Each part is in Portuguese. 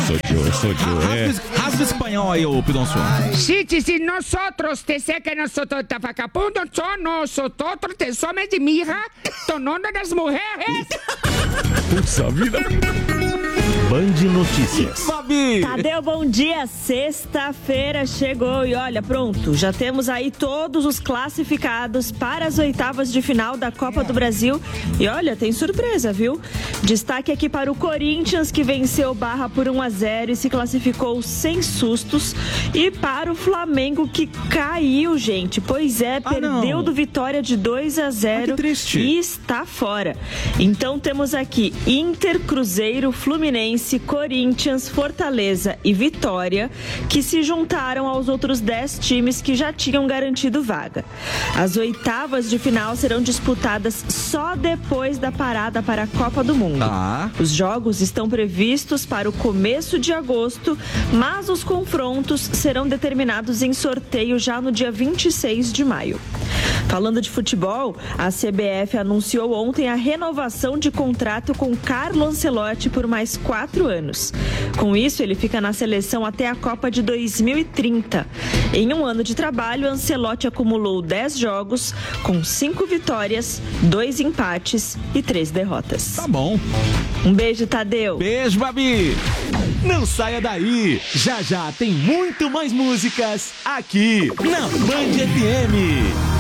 Sou yo. Rasga espanhol aí, ô Pidonço. Sí, nosotros, te sé que nosotros, Tafacapundo, nosotros, te somos de mirra, tonando das mulheres. Puxa vida. Band Notícias. Fabi! Tadeu, bom dia. Sexta-feira chegou e olha, pronto, já temos aí todos os classificados para as oitavas de final da Copa do Brasil. E olha, tem surpresa, viu? Destaque aqui para o Corinthians, que venceu o Barra por 1-0 e se classificou sem sustos. E para o Flamengo, que caiu, gente. Pois é, perdeu do Vitória de 2-0 e está fora. Então temos aqui Inter, Cruzeiro, Fluminense, Corinthians, Fortaleza e Vitória, que se juntaram aos outros 10 times que já tinham garantido vaga. As oitavas de final serão disputadas só depois da parada para a Copa do Mundo. Os jogos estão previstos para o começo de agosto, mas os confrontos serão determinados em sorteio já no dia 26 de maio. Falando de futebol, a CBF anunciou ontem a renovação de contrato com Carlo Ancelotti por mais 4 anos. Com isso, ele fica na seleção até a Copa de 2030. Em um ano de trabalho, Ancelotti acumulou 10 jogos, com 5 vitórias, 2 empates e 3 derrotas. Tá bom. Um beijo, Tadeu. Beijo, Babi. Não saia daí. Já já tem muito mais músicas aqui na Band FM.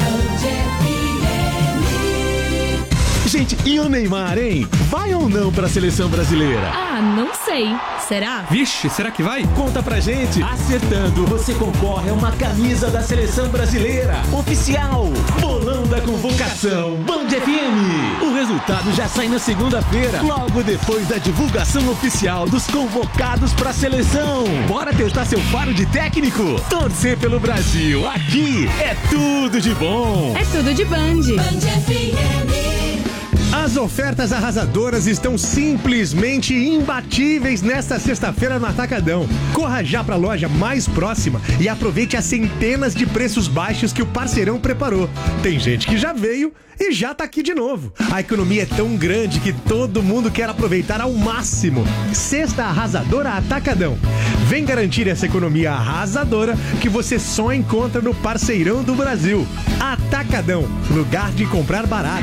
Gente, e o Neymar, hein? Vai ou não pra seleção brasileira? Não sei. Será? Vixe, será que vai? Conta pra gente. Acertando, você concorre a uma camisa da seleção brasileira. Oficial. Bolão da Convocação. Band FM. O resultado já sai na segunda-feira, logo depois da divulgação oficial dos convocados pra seleção. Bora testar seu faro de técnico? Torcer pelo Brasil. Aqui é tudo de bom. É tudo de Band. Band FM. As ofertas arrasadoras estão simplesmente imbatíveis nesta sexta-feira no Atacadão. Corra já para a loja mais próxima e aproveite as centenas de preços baixos que o parceirão preparou. Tem gente que já veio e já tá aqui de novo. A economia é tão grande que todo mundo quer aproveitar ao máximo. Sexta arrasadora Atacadão. Vem garantir essa economia arrasadora que você só encontra no parceirão do Brasil. Atacadão, lugar de comprar barato.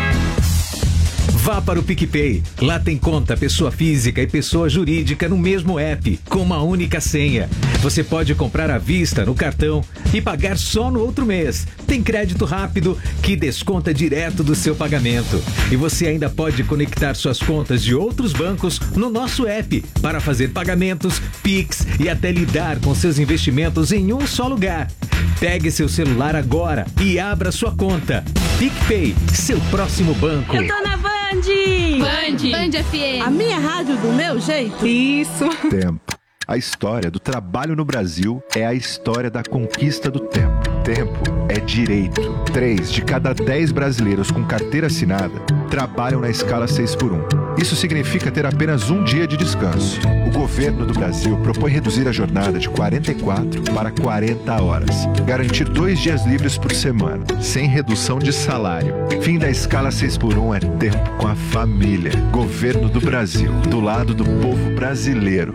Vá para o PicPay. Lá tem conta pessoa física e pessoa jurídica no mesmo app, com uma única senha. Você pode comprar à vista no cartão e pagar só no outro mês. Tem crédito rápido que desconta direto do seu pagamento. E você ainda pode conectar suas contas de outros bancos no nosso app para fazer pagamentos, Pix e até lidar com seus investimentos em um só lugar. Pegue seu celular agora e abra sua conta. PicPay, seu próximo banco. Eu tô na Band! Band FM. A minha rádio do meu jeito. Isso. Tempo. A história do trabalho no Brasil é a história da conquista do tempo. Tempo é direito. 3 de cada 10 brasileiros com carteira assinada trabalham na escala 6x1. Isso significa ter apenas um dia de descanso. O governo do Brasil propõe reduzir a jornada de 44 para 40 horas. Garantir 2 dias livres por semana, sem redução de salário. Fim da escala 6x1 é tempo com a família. Governo do Brasil, do lado do povo brasileiro.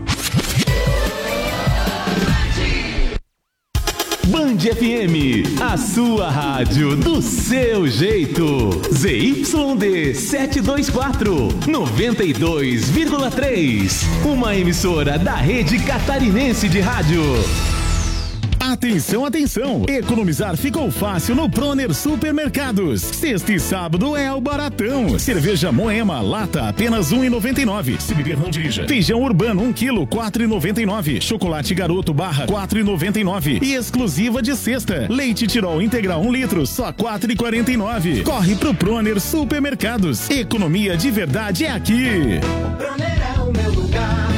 Band FM, a sua rádio do seu jeito. ZYD 724, 92,3. Uma emissora da Rede Catarinense de Rádio. Atenção, atenção! Economizar ficou fácil no Proner Supermercados. Sexta e sábado é o baratão. Cerveja Moema, lata, apenas R$1,99. Se beber, não dirija. Feijão urbano, 1 quilo, R$4,99. Chocolate Garoto barra, R$4,99. E exclusiva de sexta. Leite Tirol integral 1 litro, só R$4,49. Corre pro Proner Supermercados. Economia de verdade é aqui. Proner é o meu lugar.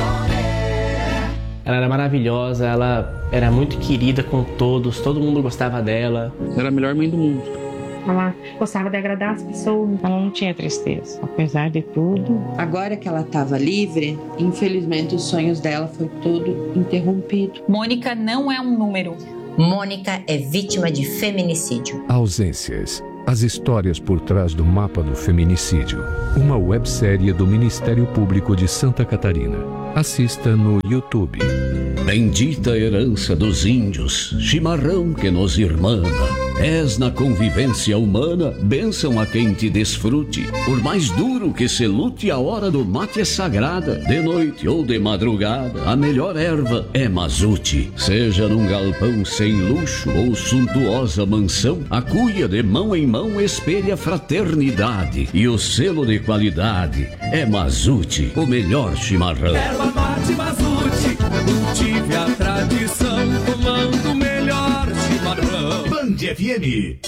Ela era maravilhosa, ela era muito querida com todos, todo mundo gostava dela. Era a melhor mãe do mundo. Ela gostava de agradar as pessoas, ela não tinha tristeza, apesar de tudo. Agora que ela estava livre, infelizmente os sonhos dela foi tudo interrompido. Mônica não é um número. Mônica é vítima de feminicídio. Ausências. As histórias por trás do mapa do feminicídio. Uma websérie do Ministério Público de Santa Catarina. Assista no YouTube. Bendita herança dos índios, chimarrão que nos irmana. És na convivência humana, bênção a quem te desfrute. Por mais duro que se lute, a hora do mate é sagrada. De noite ou de madrugada, a melhor erva é mazute. Seja num galpão sem luxo ou suntuosa mansão, a cuia de mão em mão espelha fraternidade. E o selo de qualidade é Mazute, o melhor chimarrão. Erva mate Mazute, cultive a tradição, tomando o melhor chimarrão. Band FM.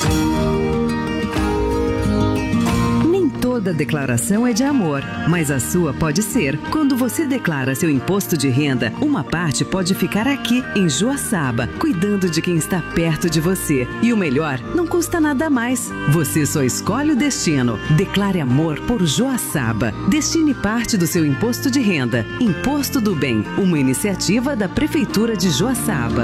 Toda declaração é de amor, mas a sua pode ser. Quando você declara seu imposto de renda, uma parte pode ficar aqui, em Joaçaba, cuidando de quem está perto de você. E o melhor, não custa nada a mais. Você só escolhe o destino. Declare amor por Joaçaba. Destine parte do seu imposto de renda. Imposto do Bem, uma iniciativa da Prefeitura de Joaçaba.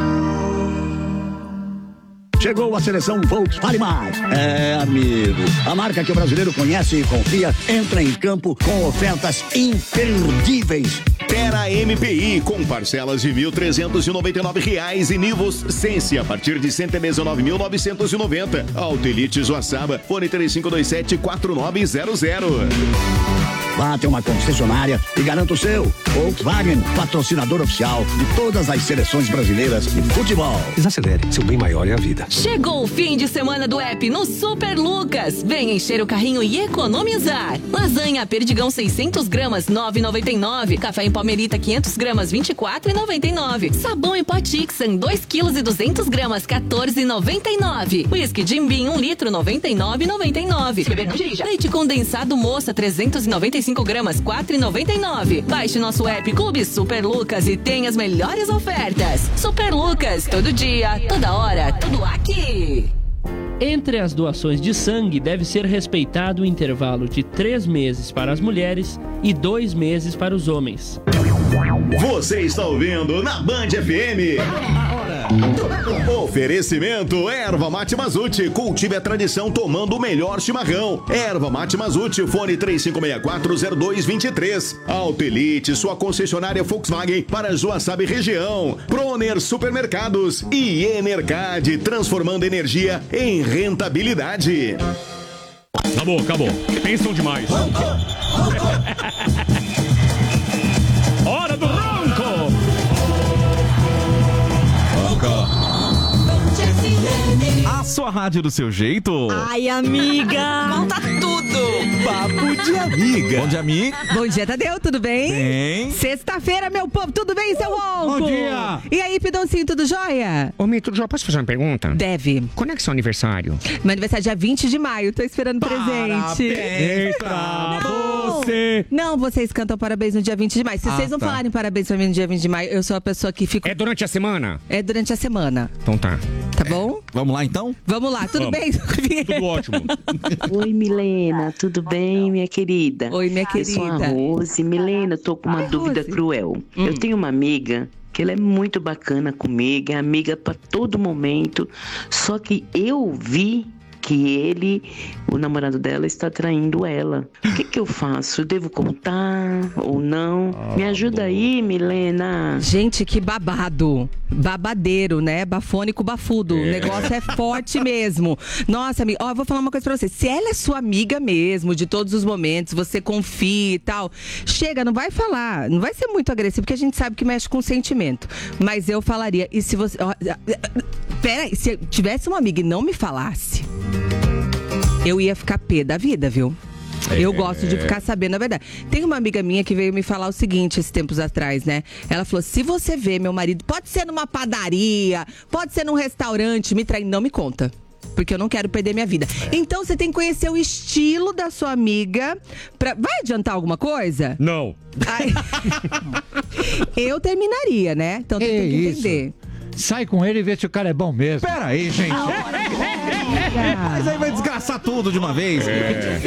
Chegou a seleção Volkswagen Mais. É, amigo. A marca que o brasileiro conhece e confia entra em campo com ofertas imperdíveis. Terra MPI com parcelas de R$ 1.399 e Nivus Sense a partir de R$ 119.990. Autelite Joaçaba, fone 3527-4900. Vá até uma concessionária e garanta o seu. Volkswagen, patrocinador oficial de todas as seleções brasileiras de futebol. Desacelere, seu bem maior é a vida. Chegou o fim de semana do app no Super Lucas. Vem encher o carrinho e economizar. Lasanha Perdigão 600 gramas, R$ 9,99. Café em Palmerita 500 gramas, R$ 24,99. Sabão em pó Tixan 2 kg e 200 gramas, R$ 14,99. Whisky Jim Beam 1 litro, R$ 99,99. Se beber não dirija. Leite condensado Moça 395 gramas, R$ 4,99. Baixe nosso app Clube Super Lucas e tenha as melhores ofertas. Super Lucas, todo dia, toda hora, tudo aqui. Entre as doações de sangue, deve ser respeitado o intervalo de 3 meses para as mulheres e 2 meses para os homens. Você está ouvindo na Band FM. Oferecimento Erva Mate Mazute. Cultive a tradição tomando o melhor chimarrão. Erva Mate Mazute, fone 35640223. Autelite, sua concessionária Volkswagen para Joaçaba e região. Proner Supermercados e Enercad, transformando energia em rentabilidade. Acabou. Pensam demais. Hora do ronco! A sua rádio do seu jeito. Ai, amiga! Conta tudo! Papo de amiga. Bom dia, amiga. Bom dia, Tadeu, tudo bem? Bem. Sexta-feira, meu povo, tudo bem, seu ronco? Bom dia. E aí, Pidoncinho, tudo jóia? Ô, Mi, tudo jóia? Posso fazer uma pergunta? Deve. Quando é que é seu aniversário? Meu aniversário é dia 20 de maio, tô esperando presente. Eita, você. Não, vocês cantam parabéns no dia 20 de maio. Se vocês não falarem parabéns pra mim no dia 20 de maio, eu sou a pessoa que fica... É durante a semana? É durante a semana. Então tá. Tá bom? Vamos lá, então? Vamos lá, tudo bem? Tudo ótimo. Oi, Milena, tudo bem, minha querida? Oi, minha Eu sou a querida. Rose. Milena, eu tô com uma dúvida cruel. Eu tenho uma amiga que ela é muito bacana comigo, é amiga pra todo momento, só que eu vi que ele, o namorado dela, está traindo ela. O que eu faço? Eu devo contar ou não? Me ajuda aí, Milena. Gente, que babado. Babadeiro, né? Bafônico bafudo. O negócio é forte mesmo. Nossa, amiga, ó, eu vou falar uma coisa pra você. Se ela é sua amiga mesmo, de todos os momentos, você confia e tal, chega, não vai falar. Não vai ser muito agressivo, porque a gente sabe que mexe com sentimento. Mas eu falaria, e se você... Ó, peraí, se eu tivesse uma amiga e não me falasse, eu ia ficar pé da vida, viu? Eu gosto de ficar sabendo a verdade. Tem uma amiga minha que veio me falar o seguinte, esses tempos atrás, né? Ela falou, se você vê meu marido, pode ser numa padaria, pode ser num restaurante, me traindo, não me conta. Porque eu não quero perder minha vida. Então você tem que conhecer o estilo da sua amiga. Vai adiantar alguma coisa? Não. Ai... Eu terminaria, né? Então tem que entender. Sai com ele e vê se o cara é bom mesmo. Pera aí, gente. Mas aí vai desgraçar tudo de uma vez.